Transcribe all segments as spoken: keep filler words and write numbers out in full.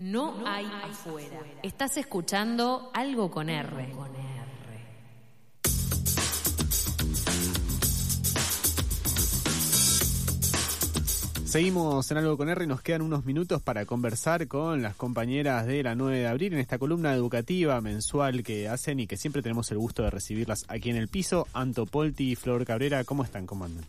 No hay afuera. Estás escuchando Algo con R. Con R. Seguimos en Algo con R y nos quedan unos minutos para conversar con las compañeras de la nueve de abril en esta columna educativa mensual que hacen y que siempre tenemos el gusto de recibirlas aquí en el piso. Anto Polti y Flor Cabrera, ¿cómo están? ¿Cómo andan?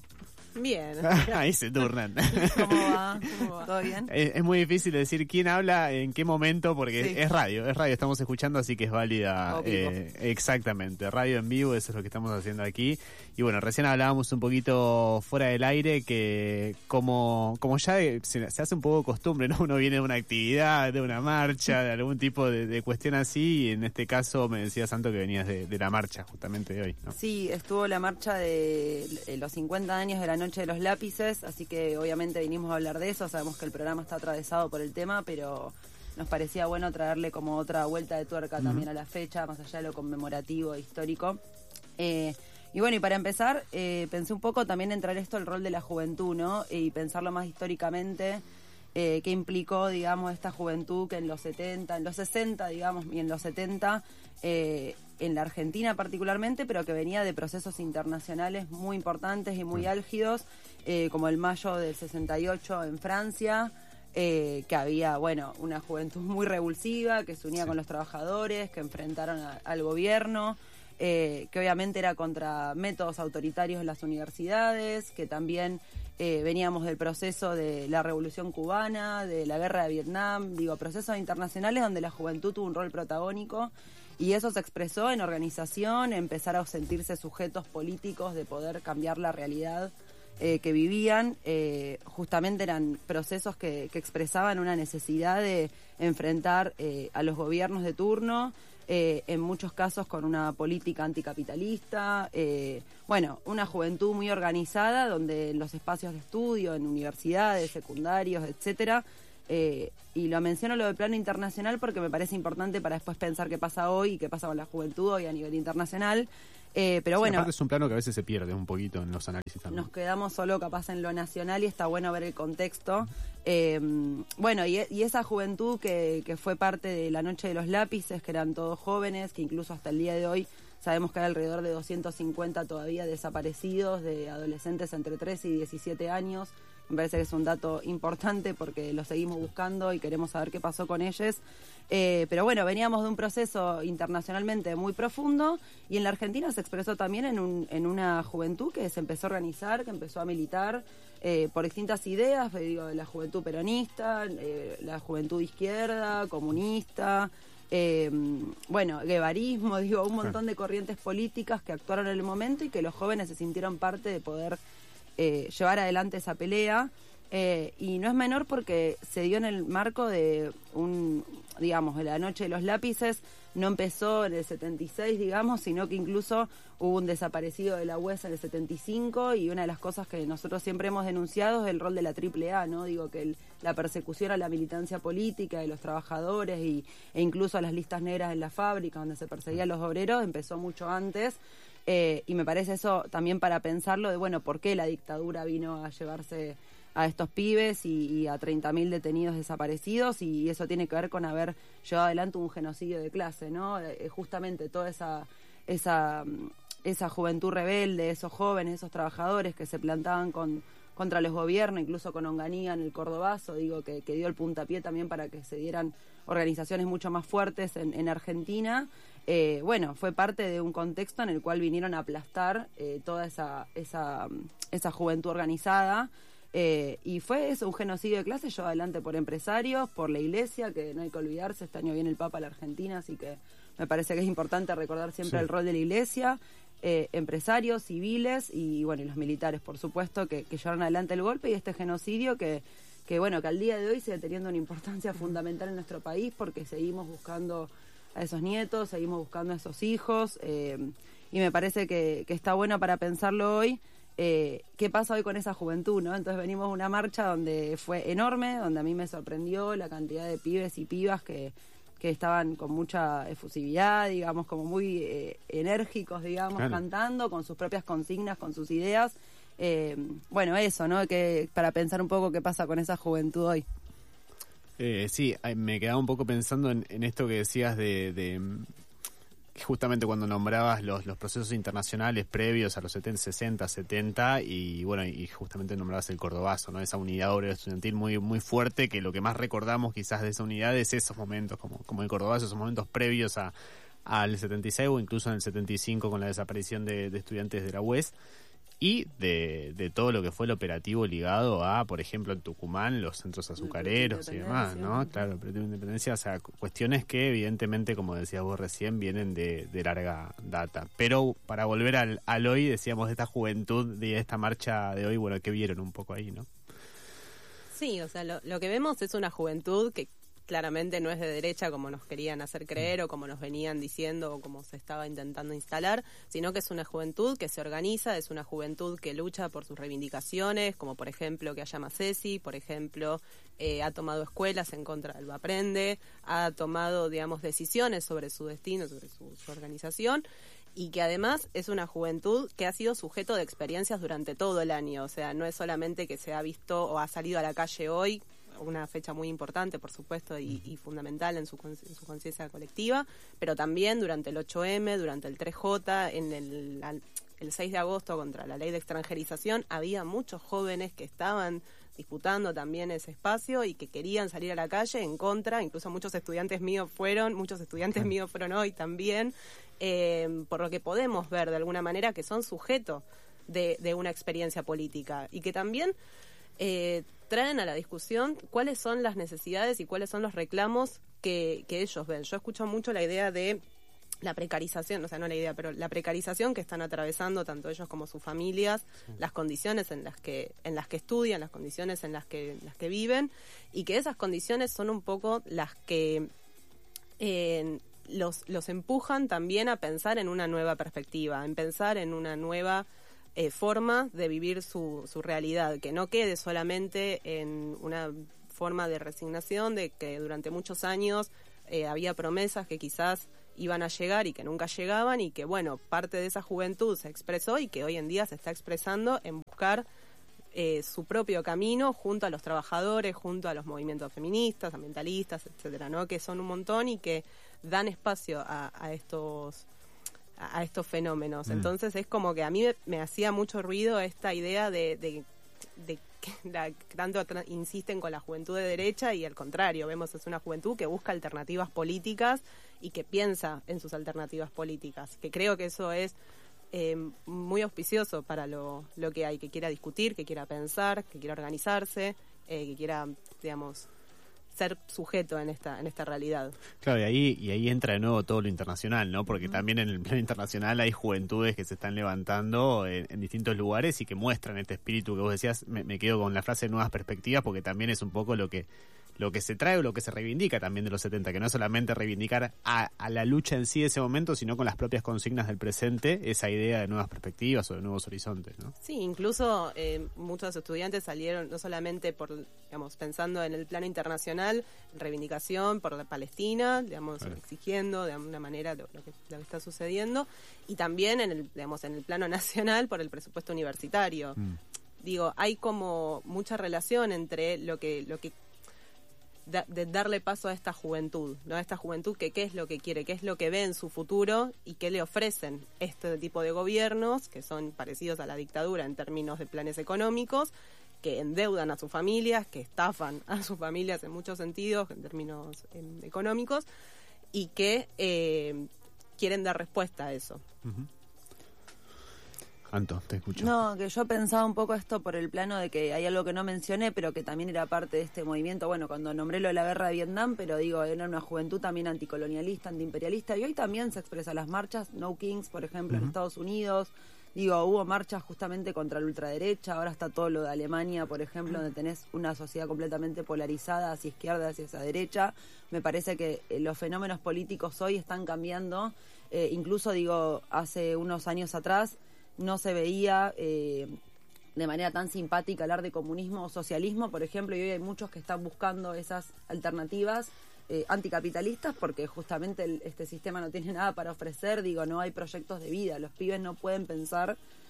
Bien. Ahí se turnan. ¿Cómo va? ¿Cómo va? ¿Todo bien? Es, es muy difícil decir quién habla en qué momento porque Sí. es radio, es radio, estamos escuchando, así que es válida. Eh, exactamente, radio en vivo, eso es lo que estamos haciendo aquí. Y bueno, recién hablábamos un poquito fuera del aire que como, como ya se, se hace un poco costumbre, ¿no? Uno viene de una actividad, de una marcha, de algún tipo de, de cuestión así, y en este caso me decía Santo que venías de, de la marcha justamente de hoy, ¿no? Sí, estuvo la marcha de los cincuenta años de la Noche de los Lápices, así que obviamente vinimos a hablar de eso. Sabemos que el programa está atravesado por el tema, pero nos parecía bueno traerle como otra vuelta de tuerca uh-huh. también a la fecha, más allá de lo conmemorativo e histórico. Eh, y bueno, y para empezar, eh, pensé un poco también en traer esto el rol de la juventud, ¿no? Y pensarlo más históricamente, eh, qué implicó, digamos, esta juventud que en los setenta, en los sesenta, digamos, y en los setenta, eh, en la Argentina particularmente, pero que venía de procesos internacionales muy importantes y muy álgidos, eh, como el mayo del sesenta y ocho en Francia, eh, que había, bueno, una juventud muy revulsiva, que se unía sí. con los trabajadores, que enfrentaron a, al gobierno, eh, que obviamente era contra métodos autoritarios en las universidades, que también eh, veníamos del proceso de la Revolución Cubana, de la Guerra de Vietnam, digo, procesos internacionales donde la juventud tuvo un rol protagónico. Y eso se expresó en organización, empezar a sentirse sujetos políticos de poder cambiar la realidad eh, que vivían. Eh, justamente eran procesos que, que expresaban una necesidad de enfrentar eh, a los gobiernos de turno, eh, en muchos casos con una política anticapitalista. Eh, bueno, una juventud muy organizada donde en los espacios de estudio, en universidades, secundarios, etcétera, Eh, y lo menciono lo del plano internacional porque me parece importante para después pensar qué pasa hoy y qué pasa con la juventud hoy a nivel internacional. Eh, pero sí, bueno, aparte es un plano que a veces se pierde un poquito en los análisis también. Nos quedamos solo capaz en lo nacional y está bueno ver el contexto. Eh, bueno, y, y esa juventud que, que fue parte de la Noche de los Lápices, que eran todos jóvenes, que incluso hasta el día de hoy sabemos que hay alrededor de doscientos cincuenta todavía desaparecidos, de adolescentes entre trece y diecisiete años. Me parece que es un dato importante porque lo seguimos buscando y queremos saber qué pasó con ellos. Eh, pero bueno, veníamos de un proceso internacionalmente muy profundo y en la Argentina se expresó también en, un, en una juventud que se empezó a organizar, que empezó a militar eh, por distintas ideas, digo, de la juventud peronista, eh, la juventud izquierda, comunista, eh, bueno, guevarismo, digo, un montón de corrientes políticas que actuaron en el momento y que los jóvenes se sintieron parte de poder Eh, llevar adelante esa pelea, eh, y no es menor porque se dio en el marco de un, digamos, de la Noche de los Lápices. No empezó en el setenta y seis, digamos, sino que incluso hubo un desaparecido de la U E S en el setenta y cinco, y una de las cosas que nosotros siempre hemos denunciado es el rol de la triple A, ¿no? Digo, que el, la persecución a la militancia política de los trabajadores y, e incluso a las listas negras en la fábrica, donde se perseguía a los obreros, empezó mucho antes. Eh, y me parece eso también para pensarlo de, bueno, por qué la dictadura vino a llevarse a estos pibes y, y a treinta mil detenidos desaparecidos, y eso tiene que ver con haber llevado adelante un genocidio de clase, ¿no? Eh, justamente toda esa, esa, esa juventud rebelde, esos jóvenes, esos trabajadores que se plantaban con, contra los gobiernos, incluso con Onganía en el Cordobazo, digo, que, que dio el puntapié también para que se dieran organizaciones mucho más fuertes en, en Argentina. Eh, bueno, fue parte de un contexto en el cual vinieron a aplastar eh, toda esa, esa, esa juventud organizada, eh, y fue eso, un genocidio de clase llevado adelante por empresarios, por la iglesia, que no hay que olvidarse, este año viene el Papa a la Argentina, así que me parece que es importante recordar siempre sí. el rol de la iglesia, eh, empresarios, civiles y bueno, y los militares, por supuesto, que, que llevaron adelante el golpe y este genocidio que, que bueno, que al día de hoy sigue teniendo una importancia fundamental en nuestro país porque seguimos buscando a esos nietos, seguimos buscando a esos hijos, eh, y me parece que, que está bueno para pensarlo hoy, eh, qué pasa hoy con esa juventud, ¿no? Entonces venimos a una marcha donde fue enorme, donde a mí me sorprendió la cantidad de pibes y pibas que, que estaban con mucha efusividad, digamos, como muy eh, enérgicos, digamos, claro. cantando, con sus propias consignas, con sus ideas. Eh, bueno, eso, ¿no? Que para pensar un poco qué pasa con esa juventud hoy. Eh, sí, me quedaba un poco pensando en, en esto que decías de, de justamente cuando nombrabas los, los procesos internacionales previos a los setenta, sesenta, setenta y bueno, y justamente nombrabas el Cordobazo, ¿no? Esa unidad obrera estudiantil muy muy fuerte, que lo que más recordamos quizás de esa unidad es esos momentos, como, como el Cordobazo, esos momentos previos a al setenta y seis o incluso en el setenta y cinco con la desaparición de, de estudiantes de la U E S. Y de, de todo lo que fue el operativo ligado a, por ejemplo, en Tucumán, los centros azucareros y demás, ¿no? Claro, el operativo de independencia, o sea, cuestiones que evidentemente, como decías vos recién, vienen de, de larga data. Pero para volver al, al hoy, decíamos, de esta juventud, de esta marcha de hoy, bueno, ¿qué vieron un poco ahí, no? Sí, o sea, lo, lo que vemos es una juventud que claramente no es de derecha como nos querían hacer creer o como nos venían diciendo o como se estaba intentando instalar, sino que es una juventud que se organiza, es una juventud que lucha por sus reivindicaciones, como por ejemplo que haya más cesi, por ejemplo, eh, ha tomado escuelas en contra del Baprende, ha tomado, digamos, decisiones sobre su destino, sobre su, su organización, y que además es una juventud que ha sido sujeto de experiencias durante todo el año, o sea, no es solamente que se ha visto o ha salido a la calle hoy, una fecha muy importante, por supuesto, y, y fundamental en su, en su conciencia colectiva, pero también durante el ocho eme, durante el tres jota, en el, el seis de agosto contra la ley de extranjerización, había muchos jóvenes que estaban disputando también ese espacio y que querían salir a la calle en contra, incluso muchos estudiantes míos fueron, muchos estudiantes míos fueron hoy también, eh, por lo que podemos ver de alguna manera que son sujetos de, de una experiencia política y que también eh, traen a la discusión cuáles son las necesidades y cuáles son los reclamos que, que ellos ven. Yo escucho mucho la idea de la precarización, o sea, no la idea, pero la precarización que están atravesando tanto ellos como sus familias, sí. Las condiciones en las que en las que estudian, las condiciones en las que en las que viven, y que esas condiciones son un poco las que eh, los los empujan también a pensar en una nueva perspectiva, en pensar en una nueva Eh, forma de vivir su, su realidad, que no quede solamente en una forma de resignación de que durante muchos años eh, había promesas que quizás iban a llegar y que nunca llegaban y que, bueno, parte de esa juventud se expresó y que hoy en día se está expresando en buscar eh, su propio camino junto a los trabajadores, junto a los movimientos feministas, ambientalistas, etcétera, ¿no? Que son un montón y que dan espacio a, a estos a estos fenómenos. Mm. Entonces es como que a mí me, me hacía mucho ruido esta idea de, de, de que la, tanto tra- insisten con la juventud de derecha y al contrario, vemos es una juventud que busca alternativas políticas y que piensa en sus alternativas políticas, que creo que eso es eh, muy auspicioso para lo, lo que hay, que quiera discutir, que quiera pensar, que quiera organizarse, eh, que quiera, digamos, ser sujeto en esta en esta realidad. Claro, y ahí y ahí entra de nuevo todo lo internacional, ¿no? Porque uh-huh. también en el plano internacional hay juventudes que se están levantando en, en distintos lugares y que muestran este espíritu que vos decías. Me, me quedo con la frase de nuevas perspectivas, porque también es un poco lo que lo que se trae o lo que se reivindica también de los setenta, que no es solamente reivindicar a, a la lucha en sí de ese momento, sino con las propias consignas del presente, esa idea de nuevas perspectivas o de nuevos horizontes, ¿no? Sí, incluso eh, muchos estudiantes salieron no solamente por, digamos, pensando en el plano internacional, reivindicación por la Palestina, digamos, claro. exigiendo de alguna manera lo, lo, que, lo que está sucediendo, y también en el, digamos, en el plano nacional por el presupuesto universitario. Mm. Digo, hay como mucha relación entre lo que lo que de darle paso a esta juventud, ¿no? A esta juventud que qué es lo que quiere, qué es lo que ve en su futuro y qué le ofrecen este tipo de gobiernos que son parecidos a la dictadura en términos de planes económicos, que endeudan a sus familias, que estafan a sus familias en muchos sentidos, en términos eh, económicos, y que eh, quieren dar respuesta a eso. Uh-huh. Anto, te escucho. No, que yo pensaba un poco esto por el plano de que hay algo que no mencioné, pero que también era parte de este movimiento, bueno, cuando nombré lo de la guerra de Vietnam, pero digo, era una juventud también anticolonialista, antiimperialista, y hoy también se expresa las marchas, No Kings, por ejemplo, uh-huh. en Estados Unidos, digo, hubo marchas justamente contra la ultraderecha, ahora está todo lo de Alemania, por ejemplo, donde tenés una sociedad completamente polarizada hacia izquierda, hacia esa derecha. Me parece que eh, los fenómenos políticos hoy están cambiando, eh, incluso, digo, hace unos años atrás, no se veía eh, de manera tan simpática hablar de comunismo o socialismo, por ejemplo, y hoy hay muchos que están buscando esas alternativas eh, anticapitalistas porque justamente el, este sistema no tiene nada para ofrecer, digo, no hay proyectos de vida, los pibes no pueden pensar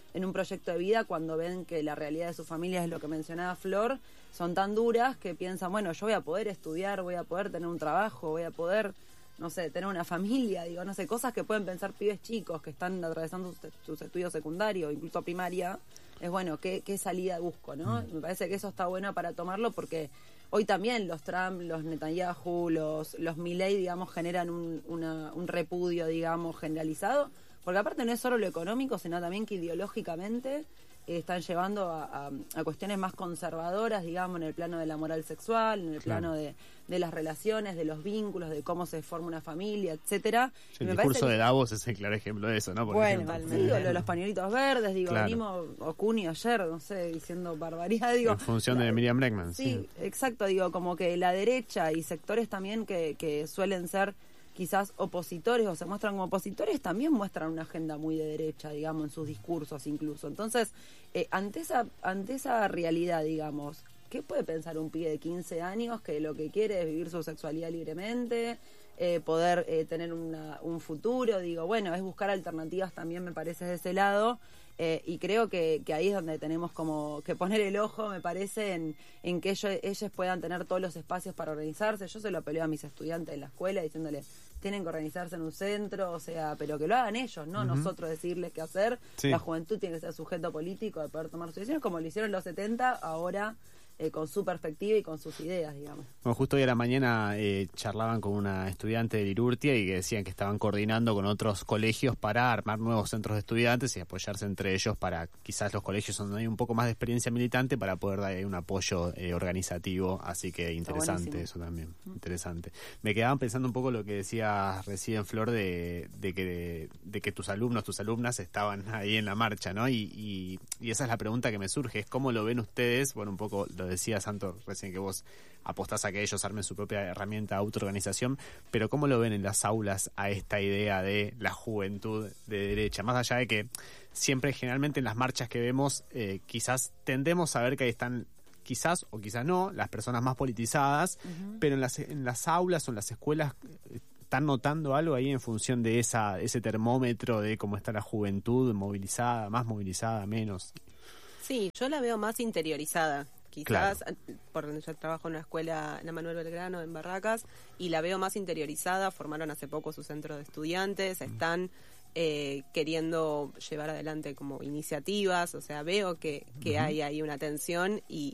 en un proyecto de vida cuando ven que la realidad de su familia es lo que mencionaba Flor, son tan duras que piensan, bueno, yo voy a poder estudiar, voy a poder tener un trabajo, voy a poder, no sé, tener una familia, digo, no sé, cosas que pueden pensar pibes chicos que están atravesando sus, sus estudios secundarios, incluso primaria, es bueno, ¿qué, qué salida busco, no? Y me parece que eso está bueno para tomarlo porque hoy también los Trump, los Netanyahu, los, los Milei, digamos, generan un, una, un repudio, digamos, generalizado, porque aparte no es solo lo económico, sino también que ideológicamente eh, están llevando a, a, a cuestiones más conservadoras, digamos, en el plano de la moral sexual, en el Claro. plano de, de las relaciones, de los vínculos, de cómo se forma una familia, etcétera. El Y me discurso parece que- de Davos es el claro ejemplo de eso, ¿no? Por bueno, ejemplo. sí, o lo de los pañuelitos verdes, digo, Claro. venimos Ocuni ayer, no sé, diciendo barbaridad, digo. En función la- de Miriam Bregman, Sí, sí. exacto, digo, como que la derecha y sectores también que, que suelen ser quizás opositores o se muestran como opositores, también muestran una agenda muy de derecha, digamos, en sus discursos incluso. Entonces, eh, ante esa ante esa realidad, digamos, ¿qué puede pensar un pibe de quince años que lo que quiere es vivir su sexualidad libremente, eh, poder eh, tener una, un futuro? Digo, bueno, es buscar alternativas también, me parece, de ese lado. Eh, y creo que, que ahí es donde tenemos como que poner el ojo, me parece, en, en que ellos, ellos puedan tener todos los espacios para organizarse. Yo se lo peleo a mis estudiantes en la escuela diciéndole, tienen que organizarse en un centro, o sea, pero que lo hagan ellos, no Ujú. nosotros decirles qué hacer. Sí. La juventud tiene que ser sujeto político de poder tomar sus decisiones, como lo hicieron en los setenta, ahora eh, con su perspectiva y con sus ideas, digamos. Bueno, justo hoy a la mañana eh, charlaban con una estudiante de Lirurtia y que decían que estaban coordinando con otros colegios para armar nuevos centros de estudiantes y apoyarse entre ellos para quizás los colegios donde hay un poco más de experiencia militante para poder dar ahí un apoyo eh, organizativo, así que interesante buenísimo. eso también, interesante. Me quedaban pensando un poco lo que decías recién, Flor, de, de que de que tus alumnos, tus alumnas estaban ahí en la marcha, ¿no? Y, y, y esa es la pregunta que me surge, es cómo lo ven ustedes, bueno, un poco lo decía Santo recién que vos apostás a que ellos armen su propia herramienta de autoorganización, pero ¿cómo lo ven en las aulas a esta idea de la juventud de derecha? Más allá de que siempre, generalmente en las marchas que vemos, eh, quizás tendemos a ver que ahí están, quizás o quizás no, las personas más politizadas, uh-huh. pero en las, en las aulas o en las escuelas, ¿están notando algo ahí en función de esa ese termómetro de cómo está la juventud movilizada, más movilizada, menos? Sí, yo la veo más interiorizada. Quizás, Claro. porque yo trabajo en una escuela, en la Manuel Belgrano, en Barracas, y la veo más interiorizada. Formaron hace poco su centro de estudiantes, están eh, queriendo llevar adelante como iniciativas, o sea, veo que, que uh-huh. hay ahí una tensión y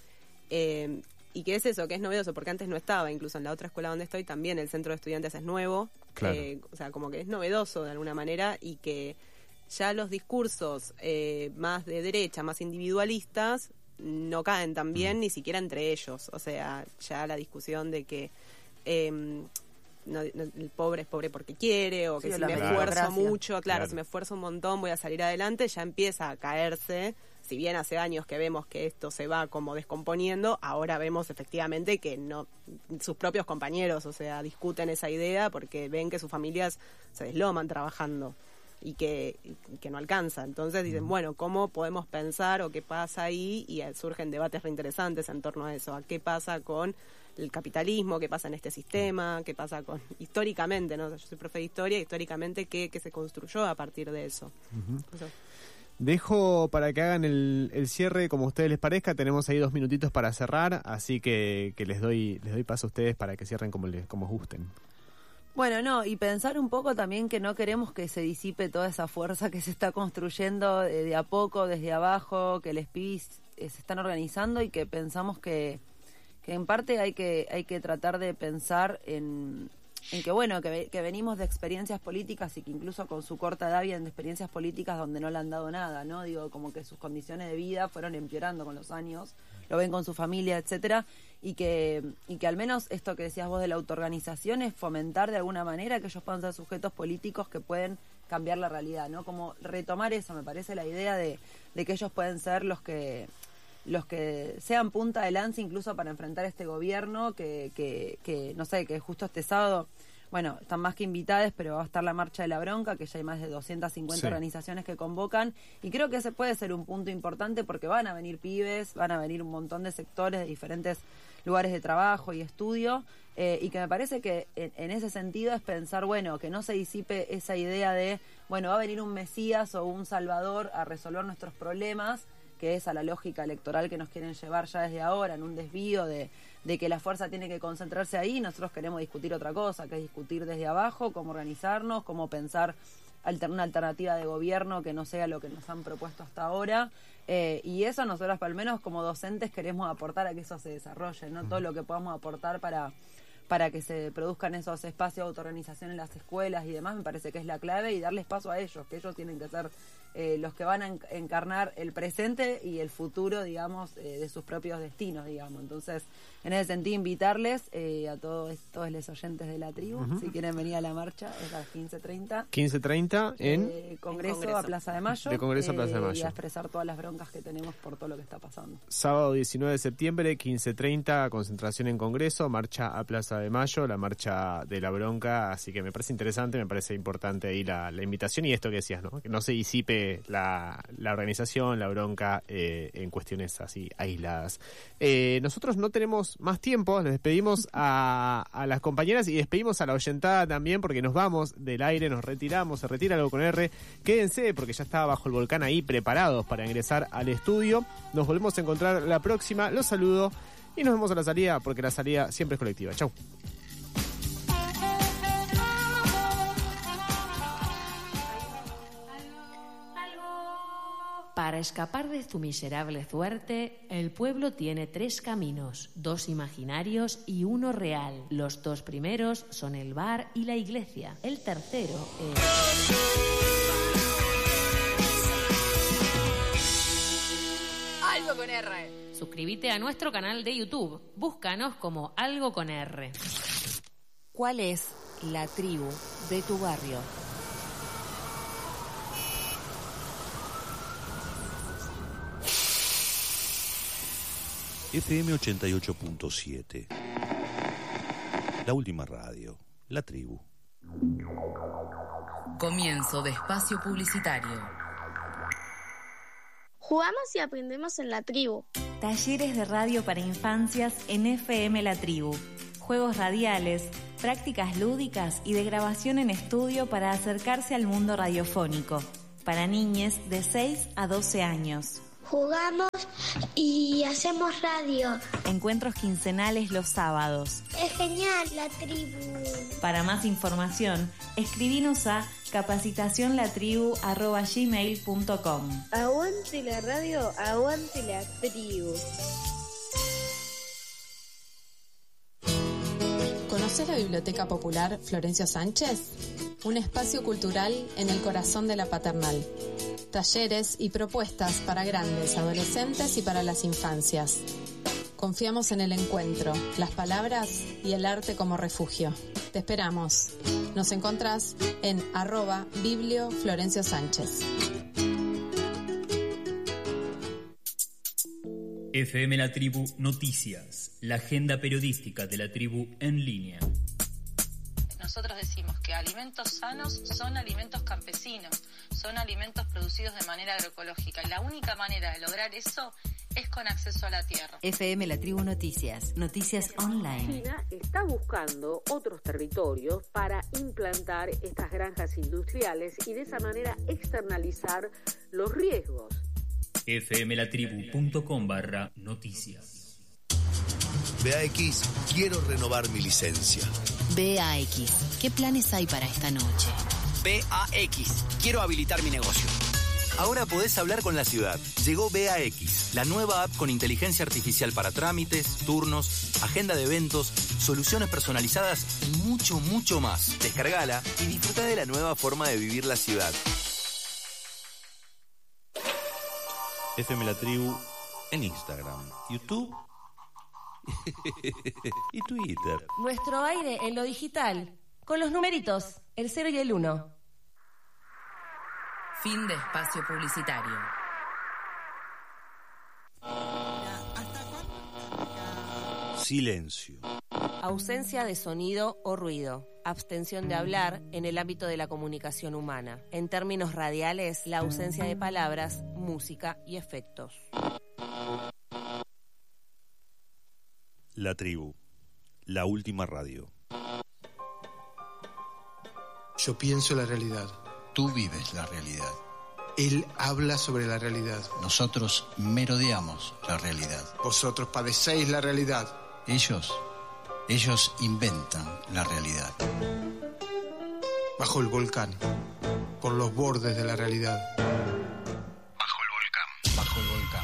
eh, y que es eso, que es novedoso, porque antes no estaba, incluso en la otra escuela donde estoy también el centro de estudiantes es nuevo, claro. eh, o sea, como que es novedoso de alguna manera y que ya los discursos eh, más de derecha, más individualistas, no caen tan bien, mm. ni siquiera entre ellos. O sea, ya la discusión de que eh, no, no, el pobre es pobre porque quiere, o que sí, si me esfuerzo gracia. mucho, claro, claro, si me esfuerzo un montón voy a salir adelante, ya empieza a caerse. Si bien hace años que vemos que esto se va como descomponiendo, ahora vemos efectivamente que no sus propios compañeros, o sea, discuten esa idea porque ven que sus familias se desloman trabajando y que, y que no alcanza. Entonces dicen, bueno, ¿cómo podemos pensar o qué pasa ahí? Y surgen debates reinteresantes en torno a eso, a qué pasa con el capitalismo, qué pasa en este sistema, qué pasa con históricamente, ¿no? Yo soy profe de historia, históricamente qué, qué se construyó a partir de eso. Uh-huh. eso. Dejo para que hagan el, el cierre como a ustedes les parezca. Tenemos ahí dos minutitos para cerrar, así que, que les doy les doy paso a ustedes para que cierren como les como gusten. Bueno, no, y pensar un poco también que no queremos que se disipe toda esa fuerza que se está construyendo de, de a poco, desde abajo, que los pibis eh, se están organizando y que pensamos que, que en parte hay que hay que tratar de pensar en, en que, bueno, que, que venimos de experiencias políticas y que incluso con su corta edad vienen de experiencias políticas donde no le han dado nada, ¿no? Digo, como que sus condiciones de vida fueron empeorando con los años, lo ven con su familia, etcétera, y que y que al menos esto que decías vos de la autoorganización es fomentar de alguna manera que ellos puedan ser sujetos políticos que pueden cambiar la realidad, ¿no? Como retomar eso, me parece la idea de, de que ellos pueden ser los que los que sean punta de lanza incluso para enfrentar este gobierno que, que, que no sé, que justo este sábado bueno, están más que invitadas, pero va a estar la Marcha de la Bronca, que ya hay más de doscientas cincuenta sí. organizaciones que convocan, y creo que ese puede ser un punto importante porque van a venir pibes, van a venir un montón de sectores de diferentes lugares de trabajo y estudio, eh, y que me parece que en, en ese sentido es pensar, bueno, que no se disipe esa idea de, bueno, va a venir un Mesías o un Salvador a resolver nuestros problemas, que es a la lógica electoral que nos quieren llevar ya desde ahora, en un desvío de, de que la fuerza tiene que concentrarse ahí. Nosotros queremos discutir otra cosa, que es discutir desde abajo, cómo organizarnos, cómo pensar alter, una alternativa de gobierno que no sea lo que nos han propuesto hasta ahora. Eh, y eso nosotros, al menos como docentes, queremos aportar a que eso se desarrolle, ¿no? Todo lo que podamos aportar para... para que se produzcan esos espacios de autoorganización en las escuelas y demás, me parece que es la clave, y darles paso a ellos, que ellos tienen que ser eh, los que van a encarnar el presente y el futuro, digamos, eh, de sus propios destinos, digamos. Entonces, en ese sentido, invitarles eh, a todos, todos los oyentes de la tribu, uh-huh. si quieren venir a la marcha, es a las quince treinta. quince treinta en... Eh, Congreso, en Congreso a Plaza de Mayo. De Congreso a Plaza de Mayo. Eh, y a expresar todas las broncas que tenemos por todo lo que está pasando. Sábado diecinueve de septiembre, quince treinta, concentración en Congreso, marcha a Plaza de Mayo, la marcha de la bronca, así que me parece interesante, me parece importante ahí la, la invitación y esto que decías, ¿no? Que no se disipe la, la organización, la bronca eh, en cuestiones así aisladas. Eh, nosotros no tenemos más tiempo, les despedimos a, a las compañeras y despedimos a la oyentada también, porque nos vamos del aire, nos retiramos, se retira Algo con R. Quédense porque ya está bajo el volcán ahí preparados para ingresar al estudio. Nos volvemos a encontrar la próxima, los saludo y nos vemos a la salida, porque la salida siempre es colectiva. Chau. Para escapar de tu miserable suerte, el pueblo tiene tres caminos, dos imaginarios y uno real. Los dos primeros son el bar y la iglesia. El tercero es... Algo con R. Suscríbete a nuestro canal de YouTube. Búscanos como Algo con R. ¿Cuál es la tribu de tu barrio? F M ochenta y ocho punto siete. La última radio. La tribu. Comienzo de espacio publicitario. Jugamos y aprendemos en la tribu. Talleres de radio para infancias en F M La Tribu. Juegos radiales, prácticas lúdicas y de grabación en estudio para acercarse al mundo radiofónico. Para niñes de seis a doce años. Jugamos y hacemos radio. Encuentros quincenales los sábados. Es genial la tribu. Para más información, escribinos a capacitacionlatribu arroba gmail punto com. Aguante la radio, aguante la tribu. ¿Conoces la Biblioteca Popular Florencio Sánchez? Un espacio cultural en el corazón de la Paternal. Talleres y propuestas para grandes, adolescentes y para las infancias. Confiamos en el encuentro, las palabras y el arte como refugio. Te esperamos. Nos encontrás en arroba Biblio Florencio Sánchez. F M La Tribu Noticias, la agenda periodística de la tribu en línea. Nosotros decimos que alimentos sanos son alimentos campesinos, son alimentos producidos de manera agroecológica. Y la única manera de lograr eso es con acceso a la tierra. F M La Tribu Noticias, noticias online. China está buscando otros territorios para implantar estas granjas industriales y de esa manera externalizar los riesgos. fmlatribu.com barra noticias. B A X, quiero renovar mi licencia. B A X, ¿qué planes hay para esta noche? B A X, quiero habilitar mi negocio. Ahora podés hablar con la ciudad. Llegó B A X, la nueva app con inteligencia artificial para trámites, turnos, agenda de eventos, soluciones personalizadas y mucho, mucho más. Descargala y disfruta de la nueva forma de vivir la ciudad. F M La Tribu en Instagram, YouTube y Twitter. Nuestro aire en lo digital, con los numeritos, el cero y el uno. Fin de espacio publicitario. Silencio. Ausencia de sonido o ruido. Abstención de hablar en el ámbito de la comunicación humana. En términos radiales, la ausencia de palabras, música y efectos. La tribu, la última radio. Yo pienso la realidad. Tú vives la realidad. Él habla sobre la realidad. Nosotros merodeamos la realidad. Vosotros padecéis la realidad. Ellos, ellos inventan la realidad. Bajo el volcán, por los bordes de la realidad. Bajo el volcán. Bajo el volcán.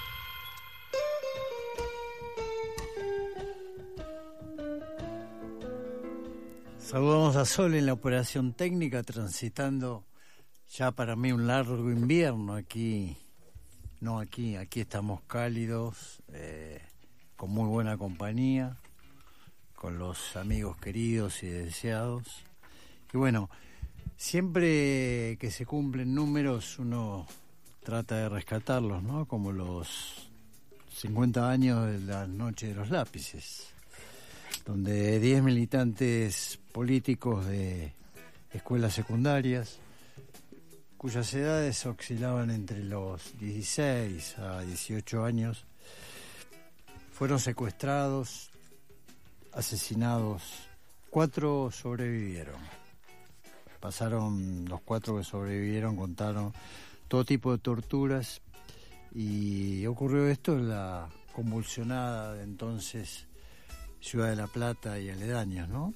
Saludamos a Sol en la operación técnica, transitando ya para mí un largo invierno aquí. No aquí, aquí estamos cálidos, eh, con muy buena compañía, con los amigos queridos y deseados. Y bueno, siempre que se cumplen números uno trata de rescatarlos, ¿no? Como los cincuenta años de la Noche de los Lápices, donde diez militantes políticos de escuelas secundarias, cuyas edades oscilaban entre los dieciséis a dieciocho años, fueron secuestrados, asesinados. Cuatro sobrevivieron. Pasaron, los cuatro que sobrevivieron contaron todo tipo de torturas, y ocurrió esto en la convulsionada de entonces Ciudad de la Plata y aledaños, ¿no?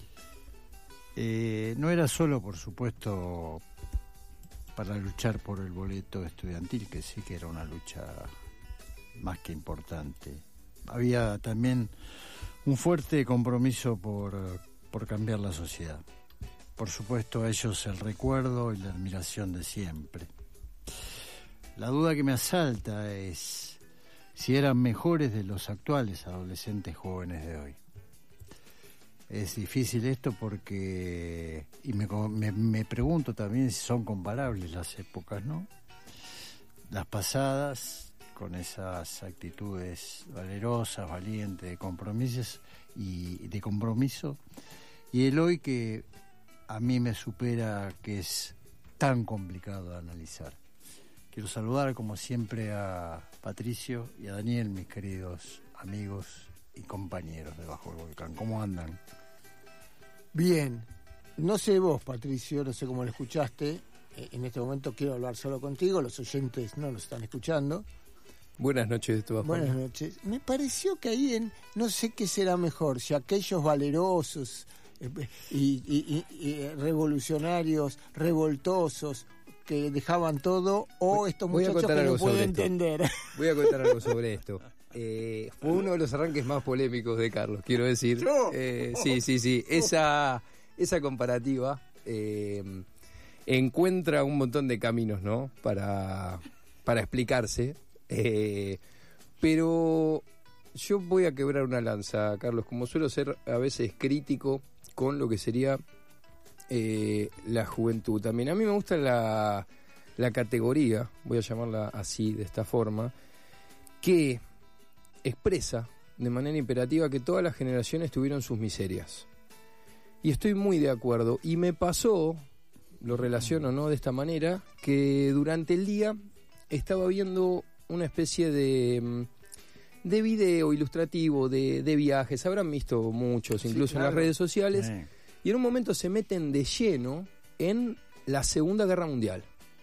Eh, no era solo, por supuesto, para luchar por el boleto estudiantil, que sí que era una lucha más que importante. Había también un fuerte compromiso por, por cambiar la sociedad. Por supuesto, a ellos el recuerdo y la admiración de siempre. La duda que me asalta es si eran mejores de los actuales adolescentes jóvenes de hoy. Es difícil esto porque, y me, me, me pregunto también si son comparables las épocas, ¿no? Las pasadas, con esas actitudes valerosas, valientes, de compromisos y de compromiso, y el hoy que a mí me supera, que es tan complicado de analizar. Quiero saludar como siempre a Patricio y a Daniel, mis queridos amigos y compañeros de Bajo el Volcán. ¿Cómo andan? Bien. No sé vos, Patricio, no sé cómo lo escuchaste. En este momento quiero hablar solo contigo, los oyentes no lo están escuchando. Buenas noches de todas formas. Buenas noches. Me pareció que ahí en, no sé qué será mejor, si aquellos valerosos eh, y, y, y, y revolucionarios, revoltosos, que dejaban todo, o estos Voy muchachos que no pueden entender. Esto. Voy a contar algo sobre esto. Eh, fue uno de los arranques más polémicos de Carlos, quiero decir. ¿Yo? Eh, sí, sí, sí. Esa, esa comparativa eh, encuentra un montón de caminos, ¿no? Para, para explicarse. Eh, pero yo voy a quebrar una lanza, Carlos, como suelo ser a veces crítico con lo que sería eh, la juventud. También a mí me gusta la, la categoría, voy a llamarla así, de esta forma, que expresa de manera imperativa que todas las generaciones tuvieron sus miserias. Y estoy muy de acuerdo. Y me pasó, lo relaciono, ¿no?, de esta manera, que durante el día estaba viendo una especie de, de video ilustrativo de, de viajes. Habrán visto muchos, incluso sí, claro, en las redes sociales. Sí. Y en un momento se meten de lleno en la Segunda Guerra Mundial.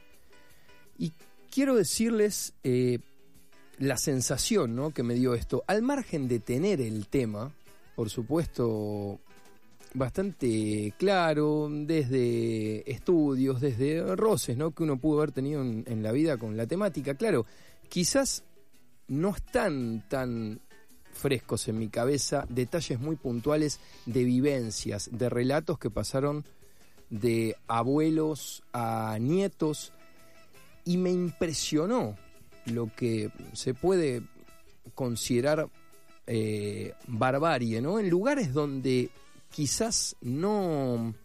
Y quiero decirles eh, la sensación, ¿no?, que me dio esto. Al margen de tener el tema, por supuesto, bastante claro, desde estudios, desde roces, ¿no?, que uno pudo haber tenido en, en la vida con la temática. Claro, quizás no están tan frescos en mi cabeza detalles muy puntuales de vivencias, de relatos que pasaron de abuelos a nietos, y me impresionó lo que se puede considerar eh, barbarie, ¿no?, en lugares donde quizás no,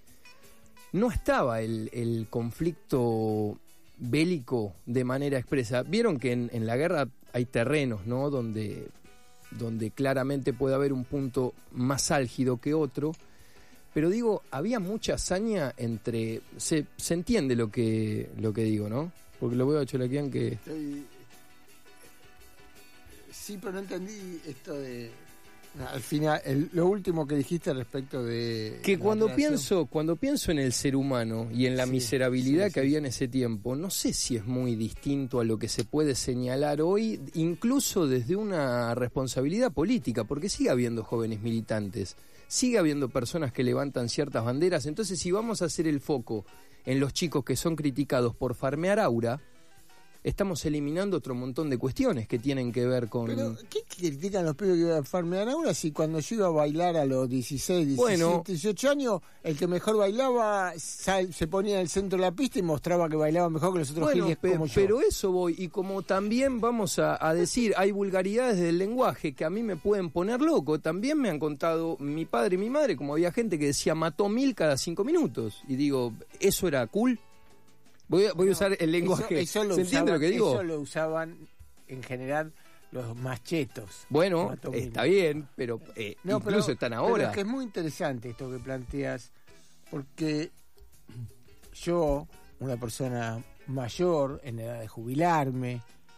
no estaba el, el conflicto bélico de manera expresa. Vieron que en, en la guerra hay terrenos, ¿no?, donde donde claramente puede haber un punto más álgido que otro, pero digo, había mucha hazaña entre... Se, se entiende lo que lo que digo, ¿no? Porque lo veo a Cholaquian que... Estoy... Sí, pero no entendí esto de... Al final, el, lo último que dijiste respecto de... Que cuando relación. pienso cuando pienso en el ser humano y en la Sí, miserabilidad sí, que sí. había en ese tiempo, no sé si es muy distinto a lo que se puede señalar hoy, incluso desde una responsabilidad política, porque sigue habiendo jóvenes militantes, sigue habiendo personas que levantan ciertas banderas. Entonces, si vamos a hacer el foco en los chicos que son criticados por farmear aura, estamos eliminando otro montón de cuestiones que tienen que ver con... Pero, ¿qué critican los pibes que iban a farmear ahora? Si cuando yo iba a bailar a los dieciséis, diecisiete, Bueno. dieciocho años, el que mejor bailaba sal- se ponía en el centro de la pista y mostraba que bailaba mejor que los otros Bueno, giles pe- como yo. pero eso voy, y como también vamos a, a decir, hay vulgaridades del lenguaje que a mí me pueden poner loco, también me han contado mi padre y mi madre, como había gente que decía mató mil cada cinco minutos, y digo, ¿eso era cool? Voy a, voy a usar el lenguaje, Eso, eso lo ¿se entiende usaban, lo que digo? Eso lo usaban en general los más chetos. Bueno, Mató mil. está bien, pero eh, No, incluso pero- están Pero ahora. es que es muy interesante esto que planteas, porque yo, una persona mayor, en edad de jubilarme,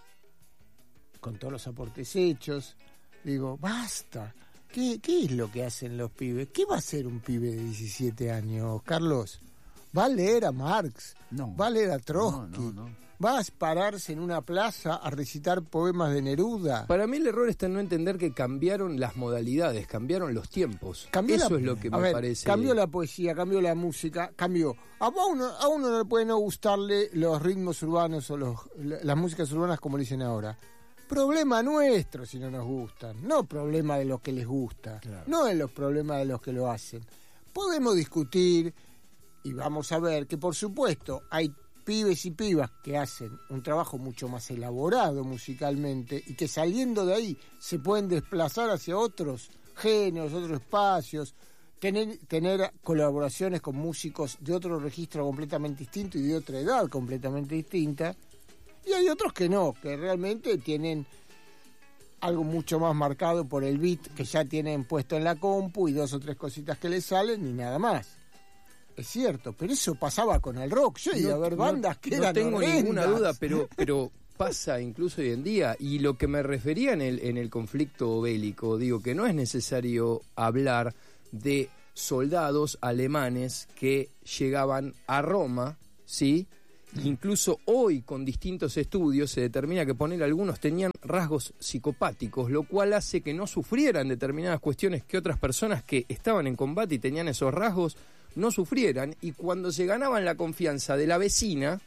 con todos los aportes hechos, digo, basta. ¿Qué, qué es lo que hacen los pibes? ¿Qué va a hacer un pibe de diecisiete años, Carlos? ¿Va a leer a Marx? No. ¿Va a leer a Trotsky? No, no, no. ¿Va a pararse en una plaza a recitar poemas de Neruda? Para mí el error está en no entender que cambiaron las modalidades, cambiaron los tiempos. Cambió Eso la- es lo que a me ver, parece. Cambió la poesía, cambió la música, cambió. A uno, a uno no le puede no gustarle los ritmos urbanos o los, la- las músicas urbanas como dicen ahora. Problema nuestro si no nos gustan, no problema de los que les gusta, no es los problemas de los que lo hacen. Podemos discutir y vamos a ver que por supuesto hay pibes y pibas que hacen un trabajo mucho más elaborado musicalmente y que saliendo de ahí se pueden desplazar hacia otros géneros, otros espacios, tener, tener colaboraciones con músicos de otro registro completamente distinto y de otra edad completamente distinta. Y hay otros que no, que realmente tienen algo mucho más marcado por el beat que ya tienen puesto en la compu y dos o tres cositas que les salen y nada más. Es cierto, pero eso pasaba con el rock. Yo he ido a ver bandas que no eran tengo horrendas. ninguna duda, pero pero pasa incluso hoy en día. Y lo que me refería en el en el conflicto bélico, digo que no es necesario hablar de soldados alemanes que llegaban a Roma, ¿sí? Incluso hoy, con distintos estudios, se determina que poner algunos tenían rasgos psicopáticos, lo cual hace que no sufrieran determinadas cuestiones que otras personas que estaban en combate y tenían esos rasgos no sufrieran. Y cuando se ganaban la confianza de la vecina,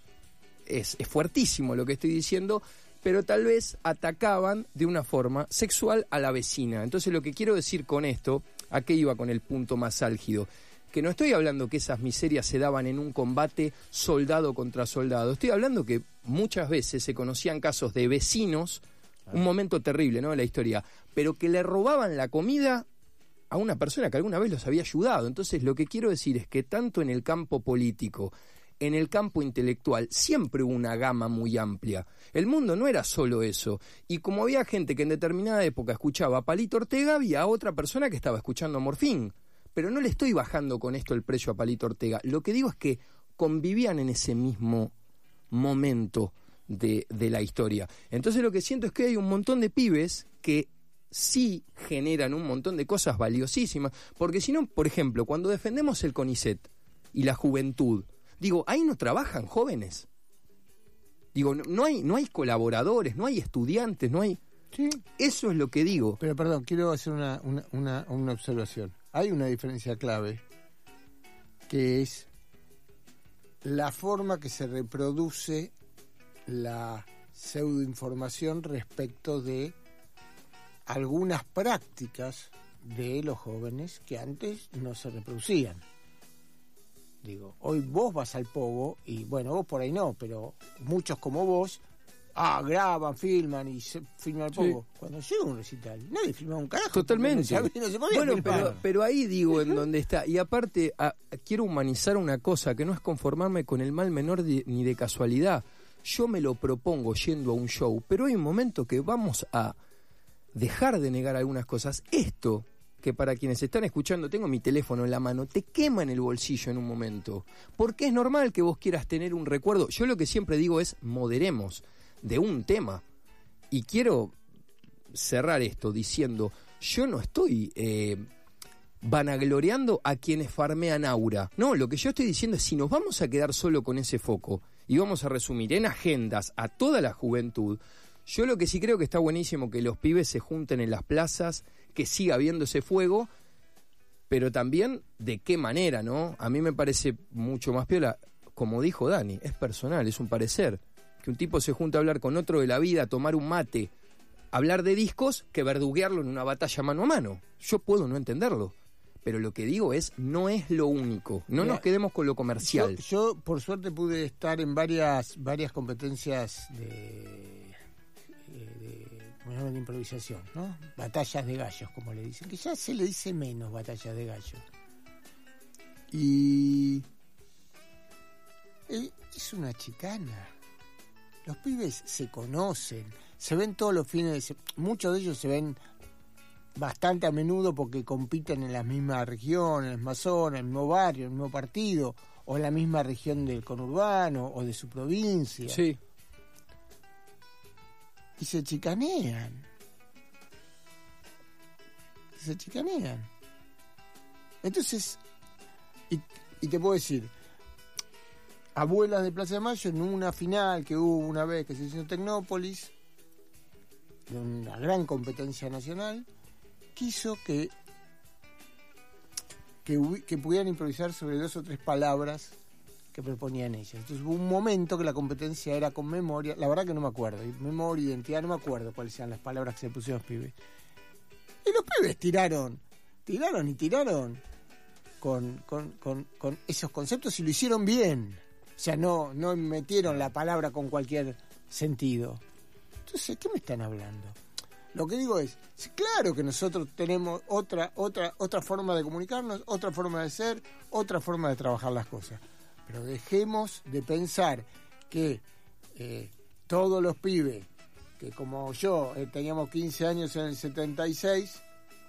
es, es fuertísimo lo que estoy diciendo, pero tal vez atacaban de una forma sexual a la vecina. Entonces lo que quiero decir con esto, ¿a qué iba con el punto más álgido? Que no estoy hablando que esas miserias se daban en un combate soldado contra soldado. Estoy hablando que muchas veces se conocían casos de vecinos, un momento terrible, ¿no?, de la historia, pero que le robaban la comida a una persona que alguna vez los había ayudado. Entonces lo que quiero decir es que tanto en el campo político, en el campo intelectual, siempre hubo una gama muy amplia. El mundo no era solo eso. Y como había gente que en determinada época escuchaba a Palito Ortega, había otra persona que estaba escuchando a Morfín. Pero no le estoy bajando con esto el precio a Palito Ortega. Lo que digo es que convivían en ese mismo momento de, de la historia. Entonces lo que siento es que hay un montón de pibes que sí generan un montón de cosas valiosísimas. Porque si no, por ejemplo, cuando defendemos el CONICET y la juventud, digo, ahí no trabajan jóvenes. Digo, no, no hay, no hay colaboradores, no hay estudiantes, no hay... Sí. Eso es lo que digo. Pero perdón, quiero hacer una, una, una, una observación. Hay una diferencia clave, que es la forma que se reproduce la pseudoinformación respecto de algunas prácticas de los jóvenes que antes no se reproducían. Digo, hoy vos vas al pogo y, bueno, vos por ahí no, pero muchos como vos, ah, graban, filman y se filman al pogo. Sí. Cuando llega un recital, nadie filma un carajo. Totalmente. No se, no se podía bueno, filmar. pero, pero ahí digo en donde está. Y aparte, a, quiero humanizar una cosa, que no es conformarme con el mal menor de, ni de casualidad. Yo me lo propongo yendo a un show, pero hay un momento que vamos a dejar de negar algunas cosas. Esto, que para quienes están escuchando, tengo mi teléfono en la mano, te quema en el bolsillo en un momento. Porque es normal que vos quieras tener un recuerdo. Yo lo que siempre digo es, moderemos de un tema. Y quiero cerrar esto diciendo, yo no estoy eh, vanagloriando a quienes farmean aura. No, lo que yo estoy diciendo es, si nos vamos a quedar solo con ese foco y vamos a resumir en agendas a toda la juventud, yo lo que sí creo que está buenísimo que los pibes se junten en las plazas, que siga habiendo ese fuego, pero también de qué manera, ¿no? A mí me parece mucho más piola, como dijo Dani, es personal, es un parecer, que un tipo se junta a hablar con otro de la vida, a tomar un mate, hablar de discos, que verduguearlo en una batalla mano a mano. Yo puedo no entenderlo, pero lo que digo es, no es lo único, no Mira, nos quedemos con lo comercial. Yo, yo, por suerte, pude estar en varias varias competencias de, de, de, de improvisación, ¿no? Batallas de gallos, como le dicen, que ya se le dice menos batallas de gallos. Y eh, es una chicana. Los pibes se conocen, se ven todos los fines de semana, muchos de ellos se ven bastante a menudo porque compiten en la misma región, en la misma zona, en el mismo barrio, en el mismo partido, o en la misma región del conurbano o de su provincia. Sí. Y se chicanean. Se chicanean. Entonces, y, y te puedo decir, Abuelas de Plaza de Mayo, en una final que hubo una vez que se hizo en Tecnópolis, de una gran competencia nacional, quiso que, que que pudieran improvisar sobre dos o tres palabras que proponían ellas. Entonces hubo un momento que la competencia era con memoria, la verdad que no me acuerdo, memoria, identidad, no me acuerdo cuáles eran las palabras que se pusieron los pibes. Y los pibes tiraron, tiraron y tiraron con, con, con, con esos conceptos y lo hicieron bien. O sea, no, no metieron la palabra con cualquier sentido. Entonces, ¿qué me están hablando? Lo que digo es, claro que nosotros tenemos otra, otra, otra forma de comunicarnos, otra forma de ser, otra forma de trabajar las cosas. Pero dejemos de pensar que eh, todos los pibes, que como yo eh, teníamos quince años en el setenta y seis,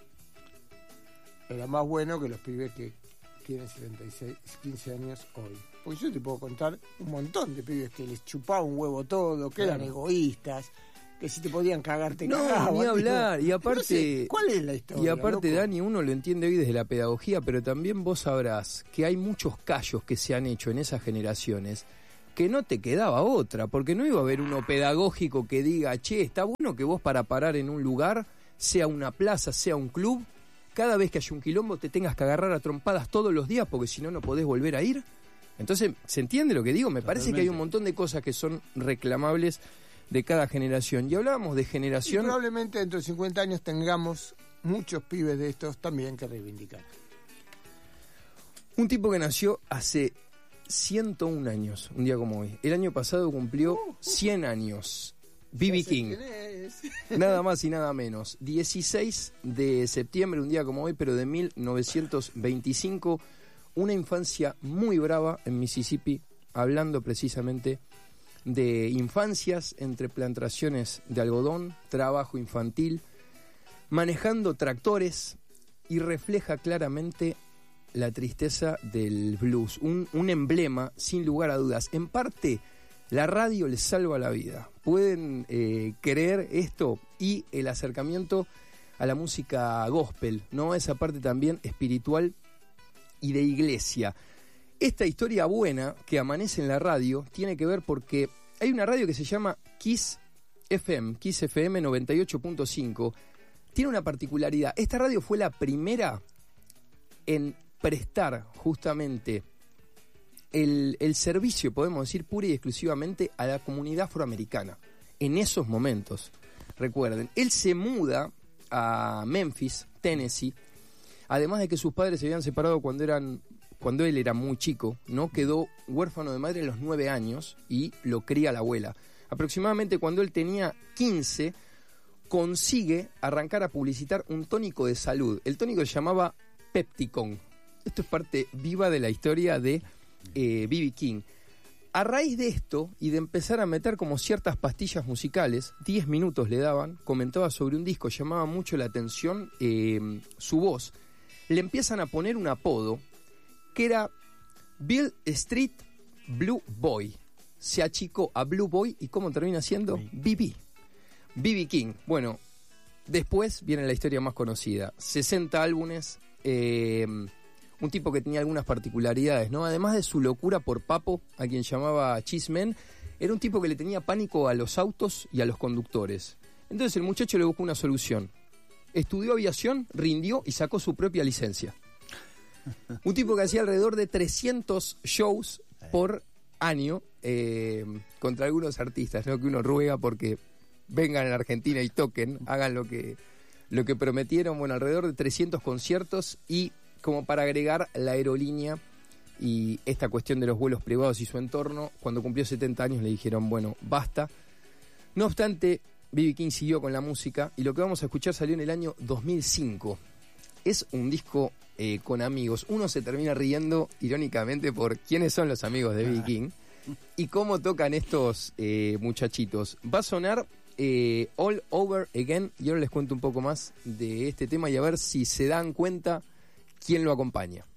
era más bueno que los pibes que tienen setenta y seis, quince años hoy. Porque yo te puedo contar un montón de pibes que les chupaba un huevo todo, que claro, eran egoístas, que si te podían cagar te no, cagaban. Ni hablar, digo, y aparte... No sé, ¿cuál es la historia? Y aparte, loco? Dani, uno lo entiende hoy desde la pedagogía, pero también vos sabrás que hay muchos callos que se han hecho en esas generaciones que no te quedaba otra, porque no iba a haber uno pedagógico que diga, che, está bueno que vos para parar en un lugar, sea una plaza, sea un club, cada vez que haya un quilombo te tengas que agarrar a trompadas todos los días porque si no, no podés volver a ir. Entonces, ¿se entiende lo que digo? Me Totalmente. Parece que hay un montón de cosas que son reclamables de cada generación. Y hablábamos de generación... Y probablemente dentro de cincuenta años tengamos muchos pibes de estos también que reivindicar. Un tipo que nació hace ciento un años, un día como hoy. El año pasado cumplió cien años. B B King. Nada más y nada menos. dieciséis de septiembre, un día como hoy, pero de mil novecientos veinticinco. Una infancia muy brava en Mississippi, hablando precisamente de infancias entre plantaciones de algodón, trabajo infantil, manejando tractores, y refleja claramente la tristeza del blues, un, un emblema sin lugar a dudas. En parte, la radio les salva la vida. Pueden eh, creer esto, y el acercamiento a la música gospel, ¿no? Esa parte también espiritual y de iglesia. Esta historia buena que amanece en la radio tiene que ver porque hay una radio que se llama Kiss F M, Kiss F M noventa y ocho punto cinco. Tiene una particularidad. Esta radio fue la primera en prestar justamente el, el servicio, podemos decir, pura y exclusivamente a la comunidad afroamericana. En esos momentos, recuerden, él se muda a Memphis, Tennessee, además de que sus padres se habían separado cuando eran cuando él era muy chico, ¿no? Quedó huérfano de madre a los nueve años y lo cría la abuela. Aproximadamente cuando él tenía quince, consigue arrancar a publicitar un tónico de salud. El tónico se llamaba Pepticon. Esto es parte viva de la historia de eh, B B King. A raíz de esto y de empezar a meter como ciertas pastillas musicales, diez minutos le daban, comentaba sobre un disco, llamaba mucho la atención eh, su voz, le empiezan a poner un apodo que era Beale Street Blue Boy. Se achicó a Blue Boy y ¿cómo termina siendo? B B. B B King. Bueno, después viene la historia más conocida. sesenta álbumes, eh, un tipo que tenía algunas particularidades, ¿no? Además de su locura por Papo, a quien llamaba Cheeseman, era un tipo que le tenía pánico a los autos y a los conductores. Entonces el muchacho le buscó una solución. Estudió aviación, rindió y sacó su propia licencia. Un tipo que hacía alrededor de trescientos shows por año eh, contra algunos artistas, ¿no? Que uno ruega porque vengan a la Argentina y toquen, hagan lo que, lo que prometieron. Bueno, alrededor de trescientos conciertos y como para agregar la aerolínea y esta cuestión de los vuelos privados y su entorno, cuando cumplió setenta años le dijeron, bueno, basta. No obstante, B B King siguió con la música y lo que vamos a escuchar salió en el año dos mil cinco. Es un disco eh, con amigos. Uno se termina riendo irónicamente por quiénes son los amigos de B B King y cómo tocan estos eh, muchachitos. Va a sonar eh, All Over Again y ahora les cuento un poco más de este tema y a ver si se dan cuenta quién lo acompaña.